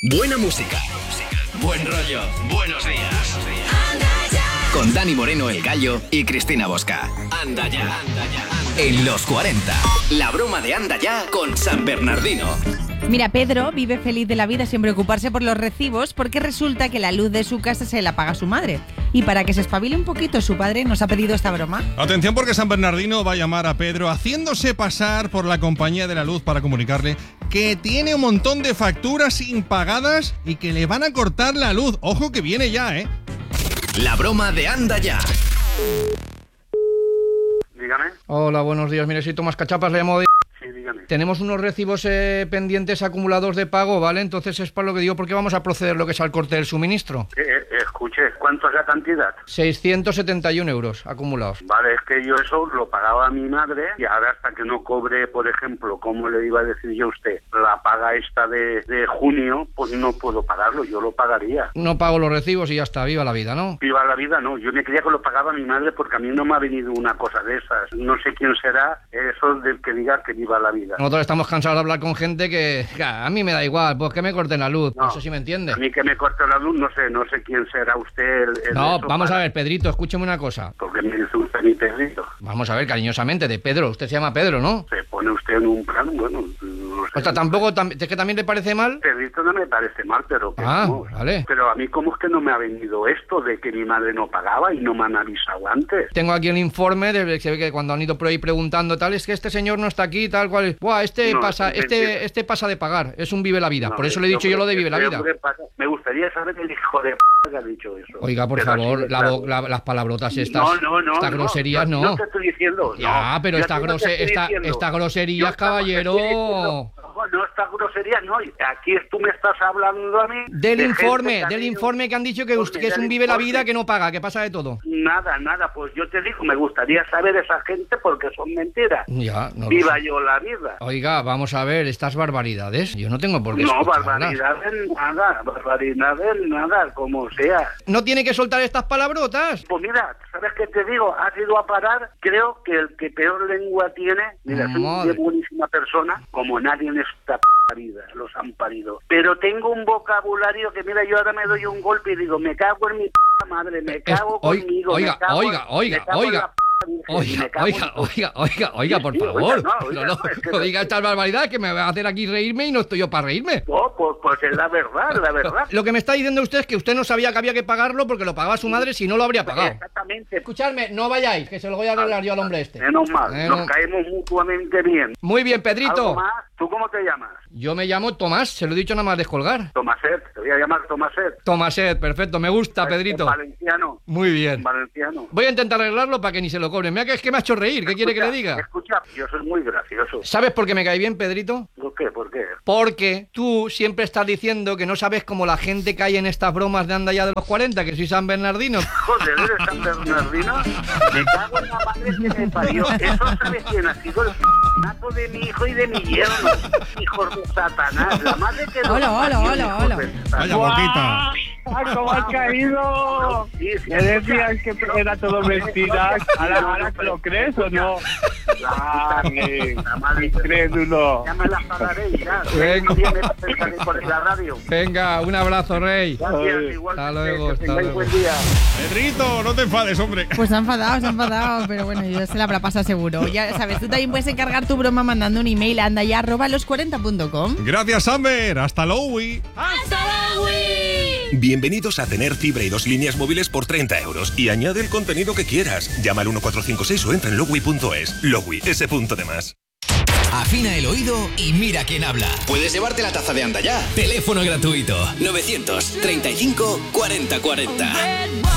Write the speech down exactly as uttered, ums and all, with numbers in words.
Buena música. Buen rollo. Buenos días. Con Dani Moreno, el Gallo, y Cristina Bosca. Anda ya. En los cuarenta. La broma de Anda ya con San Bernardino. Mira, Pedro vive feliz de la vida sin preocuparse por los recibos porque resulta que la luz de su casa se la paga su madre. Y para que se espabile un poquito, su padre nos ha pedido esta broma. Atención, porque San Bernardino va a llamar a Pedro haciéndose pasar por la compañía de la luz para comunicarle que tiene un montón de facturas impagadas y que le van a cortar la luz. Ojo que viene ya, ¿eh? La broma de Anda ya. Dígame. Hola, buenos días. Mire, soy Tomás Cachapas, le llamo de... Sí, dígame. Tenemos unos recibos eh, pendientes acumulados de pago, ¿vale? Entonces es para lo que digo, porque vamos a proceder lo que es al corte del suministro. Eh, eh, escuche, ¿cuánto es la cantidad? seiscientos setenta y un euros acumulados. Vale, es que yo eso lo pagaba a mi madre y ahora hasta que no cobre, por ejemplo, como le iba a decir yo a usted, la paga esta de, de junio, pues no puedo pagarlo, yo lo pagaría. No pago los recibos y ya está, viva la vida, ¿no? Viva la vida, no, yo me creía que lo pagaba mi madre porque a mí no me ha venido una cosa de esas. No sé quién será eso del que diga que viva la vida. Nosotros estamos cansados de hablar con gente que, que a mí me da igual, pues que me corten la luz, no, no sé si me entiende. A mí que me corte la luz, no sé, no sé quién será usted el, el No, eso vamos para... a ver, Pedrito, escúcheme una cosa. Porque me dice usted mi Pedrito. Vamos a ver, cariñosamente, de Pedro, usted se llama Pedro, ¿no? Se pone usted en un plan, bueno, no sé. O sea, tampoco, tam- ¿es que también le parece mal? Pedrito no me parece mal, pero que Ah, no. vale. Pero a mí cómo es que no me ha venido esto de que mi madre no pagaba y no me han avisado antes. Tengo aquí el informe de que, que cuando han ido por ahí preguntando tal, es que este señor no está aquí, tal cual. Buah, este No, pasa, sí, sí, este, sí. este pasa de pagar, es un vive la vida. No, Por eso le he dicho yo lo de vive la este vida. hombre pasa- Me gustaría saber el hijo de p que ha dicho eso. Oiga, por Pero así favor, de la, claro. bo- la- las palabrotas estas, No, no, no, estas no, groserías no. no. No te estoy diciendo. Ya, no. pero Yo esta a ti no te grose- estoy esta- diciendo. estas Yo groserías, estaba- caballero. te estoy diciendo- No, no, esta grosería no. Aquí tú me estás hablando a mí. Del de informe, gente que ha del ido- informe que han dicho que, Pues usted, que es del un vive la informe. vida que no paga, que pasa de todo. Nada, nada. Pues yo te digo, me gustaría saber esa gente porque son mentiras. Ya, no lo Viva sé. yo la vida. Oiga, vamos a ver, estas barbaridades, yo no tengo por qué No, escucharlas. barbaridades nada, barbaridades nada, como sea. ¿No tiene que soltar estas palabrotas? Pues mira, ¿sabes qué te digo? Has ido a parar, creo que el que peor lengua tiene, mira, soy Madre. una buenísima persona, como nadie en esta p vida, los han parido. Pero tengo un vocabulario que, mira, yo ahora me doy un golpe y digo, me cago en mi p madre, me cago Es- oi- conmigo, oiga, me cago, oiga, oiga, me cago en oiga. la p virgen, Oiga, me cago oiga, en todo. oiga, oiga, oiga, por Sí, sí, favor. oiga, no, Pero oiga, no, no, es que no no- diga estas barbaridades que me va a hacer aquí reírme y no estoy yo para reírme. No, pues, pues es la verdad, la verdad. Lo que me está diciendo usted es que usted no sabía que había que pagarlo porque lo pagaba su madre, si no lo habría pagado. Exactamente. Escuchadme, no vayáis, que se lo voy a arreglar yo al hombre este. Menos mal, Eh, nos no. caemos mutuamente bien. Muy bien, ¿Algo Pedrito. más? ¿Tú cómo te llamas? Yo me llamo Tomás, se lo he dicho nada más descolgar. Tomaset, te voy a llamar Tomaset. Tomaset, perfecto, me gusta, Pedrito. Valenciano. Muy bien. Valenciano. Voy a intentar arreglarlo para que ni se lo cobren. Mira que es que me ha hecho reír, ¿qué quiere que le diga? Escucha, yo soy muy gracioso. ¿Sabes por qué me cae bien, Pedrito? ¿Por qué? ¿Por qué? Porque tú siempre estás diciendo que no sabes cómo la gente cae en estas bromas de anda ya de los cuarenta, que soy San Bernardino. Joder, ¿eres San Bernardino? Me cago en la madre que me parió. Eso sabes quién ha sido el nato de mi hijo y de mi yerno. Hijos de Satanás. La madre que... Hola, hola, hola, hola. Vaya boquita. ¿Cómo has caído? Sí, sí, Me decías que era todo mentira. ¿Ahora, ahora te lo crees o no? Dale, La madre... crédulo. Ya me la pagaré ya. Venga. Un día me pensaré por la radio. Venga, un abrazo, Rey. Gracias, igual. Hasta luego, hasta tengáis luego. buen día. Pedrito, no te enfades, hombre. Pues se ha enfadado, se ha enfadado, pero bueno, yo se la habrá pasado seguro. Ya sabes, tú también puedes encargar tu broma mandando un email a andaya arroba los cuarenta punto com. Gracias, Amber. Hasta luego. Bienvenidos a tener fibra y dos líneas móviles por treinta euros. Y añade el contenido que quieras. Llama al uno cuatro cinco seis o entra en lowi punto es. Lowi, ese punto de más. Afina el oído y mira quién habla. Puedes llevarte la taza de Anda ya. Teléfono gratuito. novecientos treinta y cinco cuarenta cuarenta.